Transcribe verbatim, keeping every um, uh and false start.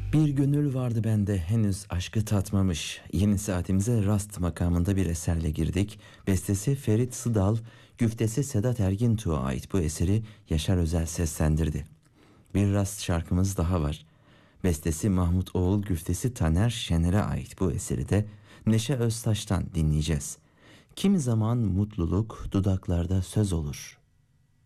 Bir gönül vardı bende henüz aşkı tatmamış. Yeni saatimize rast makamında bir eserle girdik. Bestesi Ferit Sıdal, güftesi Sedat Ergintuğ'a ait bu eseri Yaşar Özel seslendirdi. Bir rast şarkımız daha var. Bestesi Mahmut Oğul, güftesi Taner Şener'e ait bu eseri de Neşe Öztaş'tan dinleyeceğiz. Kimi zaman mutluluk dudaklarda söz olur.